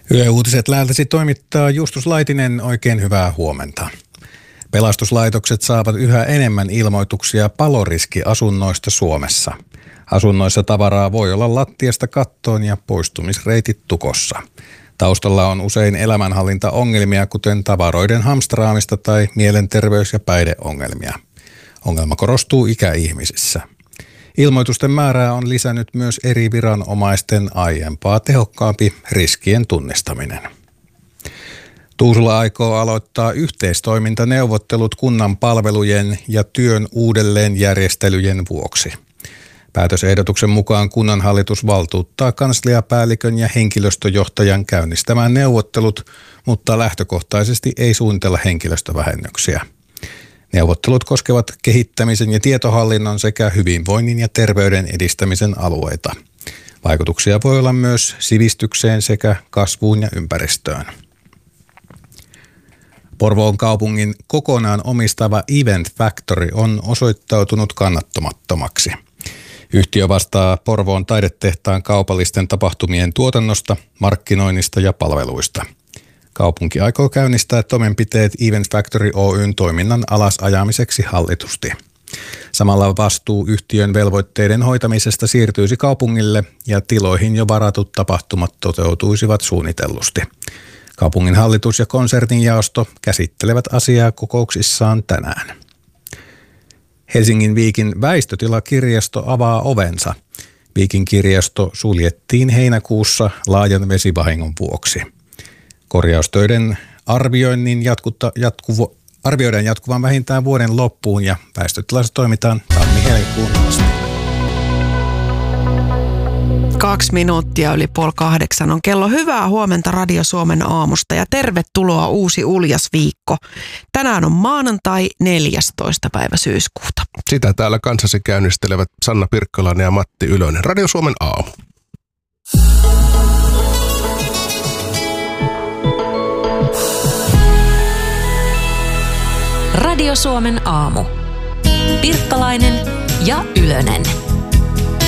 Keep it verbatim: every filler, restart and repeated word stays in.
Yle Uutiset läältäsi toimittaa Justus Laitinen, oikein hyvää huomenta. Pelastuslaitokset saavat yhä enemmän ilmoituksia paloriskiasunnoista Suomessa. Asunnoissa tavaraa voi olla lattiasta kattoon ja poistumisreitit tukossa. Taustalla on usein elämänhallintaongelmia, kuten tavaroiden hamstraamista tai mielenterveys- ja päihdeongelmia. Ongelma korostuu ikäihmisissä. Ilmoitusten määrää on lisännyt myös eri viranomaisten aiempaa tehokkaampi riskien tunnistaminen. Tuusula aikoo aloittaa yhteistoimintaneuvottelut kunnan palvelujen ja työn uudelleenjärjestelyjen vuoksi. Päätösehdotuksen mukaan kunnanhallitus valtuuttaa kansliapäällikön ja henkilöstöjohtajan käynnistämään neuvottelut, mutta lähtökohtaisesti ei suunnitella henkilöstövähennyksiä. Neuvottelut koskevat kehittämisen ja tietohallinnon sekä hyvinvoinnin ja terveyden edistämisen alueita. Vaikutuksia voi olla myös sivistykseen sekä kasvuun ja ympäristöön. Porvoon kaupungin kokonaan omistava Event Factory on osoittautunut kannattamattomaksi. Yhtiö vastaa Porvoon taidetehtaan kaupallisten tapahtumien tuotannosta, markkinoinnista ja palveluista. Kaupunki aikoo käynnistää toimenpiteet Event Factory Oy:n toiminnan alasajamiseksi hallitusti. Samalla vastuu yhtiön velvoitteiden hoitamisesta siirtyisi kaupungille ja tiloihin jo varatut tapahtumat toteutuisivat suunnitellusti. Kaupungin hallitus ja konsertin jaosto käsittelevät asiaa kokouksissaan tänään. Helsingin Viikin väistötilakirjasto avaa ovensa. Viikin kirjasto suljettiin heinäkuussa laajan vesivahingon vuoksi. Korjaustöiden arvioinnin jatkutta, jatkuvo, arvioidaan jatkuvan vähintään vuoden loppuun ja väistötilassa toimitaan tammi-helmikuun asti. Kaksi minuuttia yli puoli kahdeksan on kello. Hyvää huomenta Radio Suomen aamusta ja tervetuloa uusi uljas viikko. Tänään on maanantai neljästoista päivä syyskuuta. Sitä täällä kanssasi käynnistelevät Sanna Pirkkalainen ja Matti Ylönen. Radio Suomen aamu. Radio Suomen aamu. Pirkkalainen ja Ylönen.